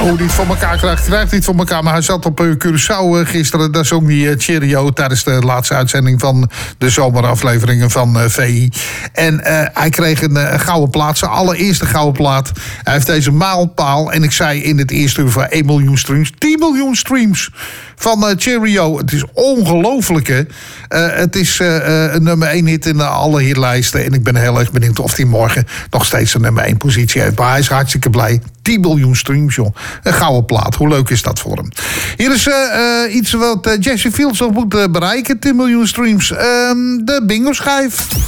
Hoe hij het voor elkaar krijgt hij het voor elkaar. Maar hij zat op Curaçao gisteren. Daar zong die Cheerio tijdens de laatste uitzending van de zomerafleveringen van VI. En hij kreeg een gouden plaat. Zijn allereerste gouden plaat. Hij heeft deze mijlpaal. En ik zei in het eerste uur voor 1 miljoen streams. 10 miljoen streams van Cheerio. Het is ongelooflijk, hè. Het is een nummer 1 hit in alle hitlijsten. En ik ben heel erg benieuwd of hij morgen nog steeds een nummer 1 positie heeft. Maar hij is hartstikke blij. 10 miljoen streams, joh. Een gouden plaat. Hoe leuk is dat voor hem? Hier is iets wat Jesse Fields nog moet bereiken. 10 miljoen streams. De bingo schijf.